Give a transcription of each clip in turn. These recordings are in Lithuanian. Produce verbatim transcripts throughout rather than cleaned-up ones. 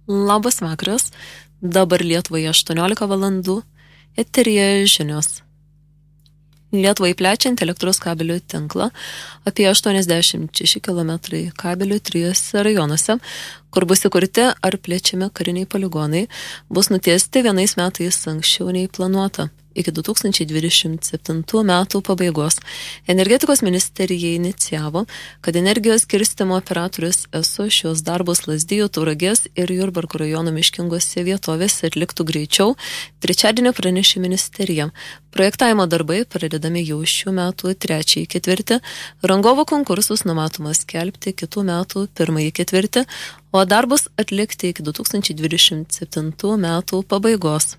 Labas vakaras, dabar Lietuvoje aštuoniolika valandų, eteryje žinios. Lietuvai plečiant elektros kabelių tinklą, apie aštuoniasdešimt šeši kilometrai kabelių trijose rajonuose, kur bus įkurti ar plečiami kariniai poligonai, bus nutiesti vienais metais anksčiau nei planuota. Iki du tūkstančiai dvidešimt septintų metų pabaigos. Energetikos ministerija inicijavo, kad energijos skirstymo operatorius ESO šios darbus Lazdijų, Tauragės ir Jurbarko rajono miškingose vietovėse atliktų greičiau, trečiadienį pranešė ministerija. Projektavimo darbai pradedami jau šių metų trečiąjį ketvirtį, rangovo konkursus numatoma skelbti kitų metų pirmąjį ketvirtį, o darbus atlikti iki du tūkstančiai dvidešimt septintų metų pabaigos.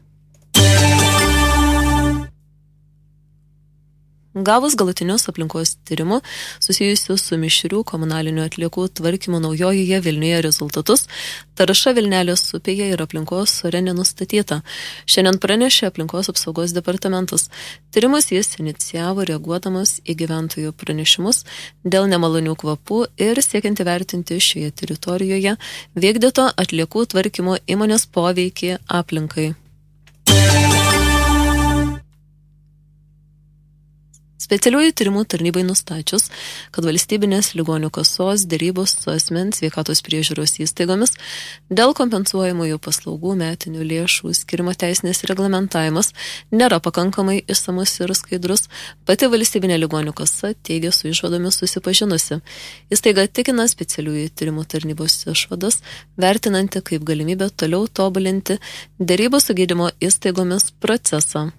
Gavus galutinius aplinkos tyrimų susijusius su mišrių komunalinių atliekų tvarkymu Naujojoje Vilniuje rezultatus, tarša Vilnelės upėje ir aplinkos ore nenustatyta. Šiandien pranešė aplinkos apsaugos departamentas. Tyrimus jis inicijavo reaguodamas į gyventojų pranešimus dėl nemalonių kvapų ir siekiant įvertinti šioje teritorijoje vykdyto atliekų tvarkymo įmonės poveikį aplinkai. Specialiųjų tyrimų tarnybai nustačius, kad valstybinės ligonių kasos dėrybos su asmens sveikatos priežiūros įstaigomis dėl kompensuojamųjų paslaugų metinių lėšų skirimo teisinės reglamentavimas nėra pakankamai išsamus ir skaidrus, pati valstybinė ligonių kasa teigia su išvadomis susipažinusi. Įstaiga tikina specialiųjų tyrimų tarnybos išvadas, vertinanti kaip galimybę toliau tobulinti dėrybų su gydymo įstaigomis procesą.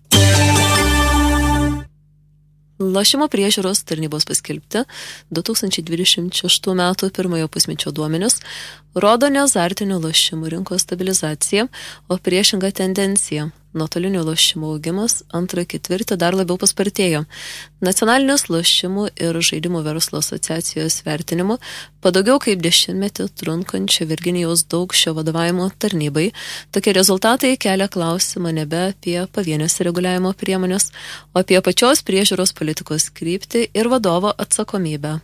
Lošimo priežiūros tarnybos paskelbti du tūkstančiai dvidešimt šeštų metų pirmojo pusmečio duomenis rodo neazartinių lošimų rinkos stabilizaciją, o priešinga tendencija. Nuotolinio lošimo augimas antrą ketvirtį dar labiau paspartėjo. Nacionalinės lošimų ir žaidimų verslo asociacijos vertinimu po daugiau kaip dešimtmetį trunkančio Virginijaus Daukšio vadovavimo tarnybai tokie rezultatai kelia klausimą nebe apie pavienės reguliavimo priemonės, o apie pačios priežiūros politikos kryptį ir vadovo atsakomybę.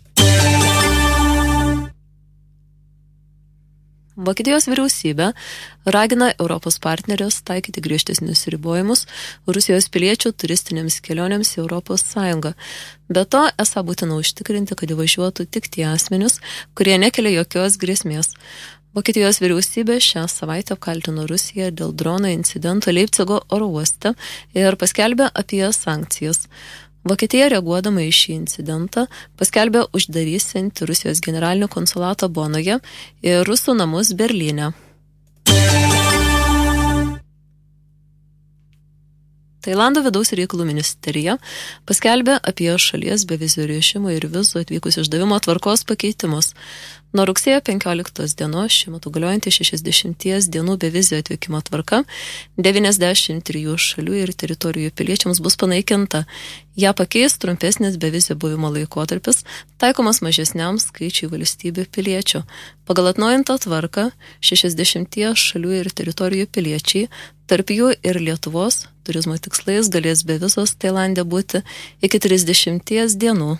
Vokietijos vyriausybė ragina Europos partnerius taikyti griežtesnius ribojimus Rusijos piliečių turistinėms kelionėms į Europos Sąjungą. Be to, esą būtina užtikrinti, kad įvažiuotų tik tie asmenys, kurie nekelia jokios grėsmės. Vokietijos vyriausybė šią savaitę apkaltino Rusiją dėl drono incidento Leipcigo oro uoste ir paskelbė apie sankcijas. Vokietija reaguodama į šį incidentą paskelbė uždarysianti Rusijos generalinio konsulato Bonoje ir rusų namus Berlyne. Tailando vidaus reikalų ministerija paskelbė apie šalies bevizio režimo ir vizų atvykus išdavimo tvarkos pakeitimus. Nuo rugsėjo penkioliktos dienos šiuo metu galiojanti šešiasdešimties dienų bevizio atvykimo tvarka devyniasdešimt trijų šalių ir teritorijų piliečiams bus panaikinta. Ja pakeis trumpesnis bevizio buvimo laikotarpis, taikomas mažesniam skaičiui valstybių piliečių. Pagal atnaujintą tvarką šešiasdešimties šalių ir teritorijų piliečiai, tarp jų ir Lietuvos, turizmo tikslais galės be vizos Tailande būti iki trisdešimties dienų.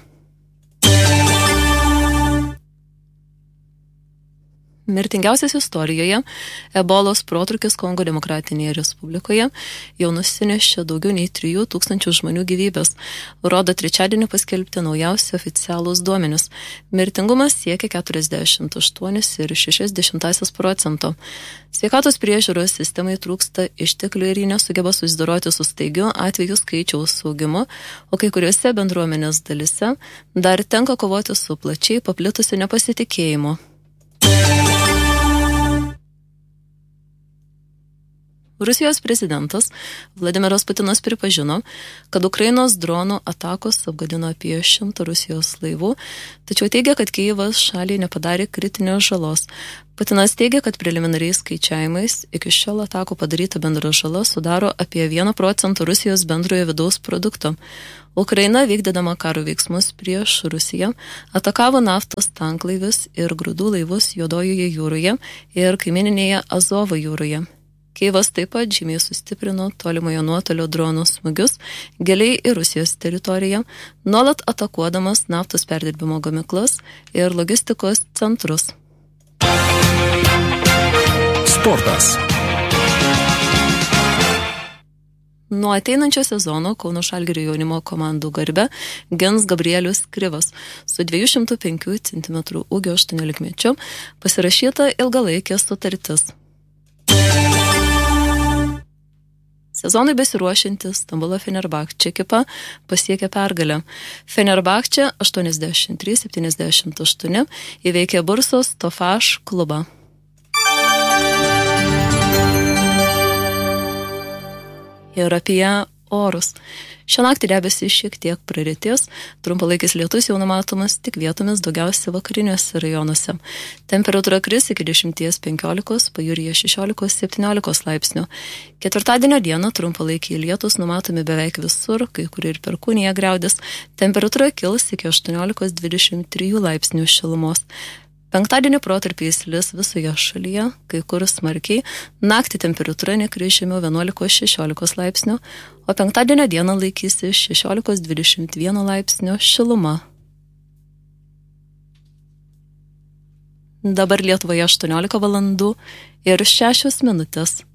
Mirtingiausias istorijoje ebolos protrūkis Kongo Demokratinėje Respublikoje jau nusinešė daugiau nei trijų tūkstančių žmonių gyvybės, rodo trečiadienį paskelbti naujausi oficialūs duomenys. Mirtingumas siekia keturiasdešimt aštuoni ir šešias dešimtąsias procento. Sveikatos priežiūros sistemai trūksta išteklių ir ji nesugeba susidoroti su staigiu atvejų skaičiaus augimu, o kai kuriuose bendruomenės dalise dar tenka kovoti su plačiai paplitusiu nepasitikėjimu. Rusijos prezidentas Vladimiras Putinas pripažino, kad Ukrainos dronų atakos apgadino apie šimtą Rusijos laivų, tačiau teigia, kad Kijevas šaliai nepadarė kritinės žalos. Putinas teigia, kad preliminariais skaičiavimais iki šiol atakų padaryta bendra žala sudaro apie vieną procentą Rusijos bendrojo vidaus produkto. Ukraina, vykdydama karo veiksmus prieš Rusiją, atakavo naftos tanklaivius ir grūdų laivus Juodojoje jūroje ir kaimininėje Azovo jūroje. Kijevas taip pat žymiai sustiprino tolimojo nuotolio dronų smūgius giliai į Rusijos teritoriją, nuolat atakuodamas naftos perdirbimo gamyklas ir logistikos centrus. Sportas. Nuo ateinančio sezono Kauno Žalgirio jaunimo komandų garbę gins Gabrielius Krivas su dviejų šimtų penkių centimetrų ūgio aštuoniolikmečiu pasirašyta ilgalaikė sutartis. Sezonui besiruošiantis Stambulo Fenerbahče ekipa pasiekė pergalę. Fenerbahče aštuoniasdešimt trys septyniasdešimt aštuoni įveikė Bursos Tofaš klubą. Ir apie orus. Šią naktį debesys šiek tiek praretės, trumpalaikis lietus jau numatomas tik vietomis daugiausia vakariniuose rajonuose. Temperatūra kris iki dešimt penkiolika, pajūryje šešiolika septyniolika laipsnių. Ketvirtadienio dieną trumpalaikiai lietus numatomi beveik visur, kai kur ir Perkūnija griaudės. Temperatūra kils iki aštuoniolika dvidešimt trijų laipsnių šilumos. Penktadienio protarpiais lis visoje šalyje, kai kur smarkiai, naktį temperatūra nekris žemiau vienuolika šešiolika laipsnių, o penktadienio dieną laikysi šešiolika dvidešimt vieną laipsnių šiluma. Dabar Lietuvoje aštuoniolika valandų ir šešios minutės.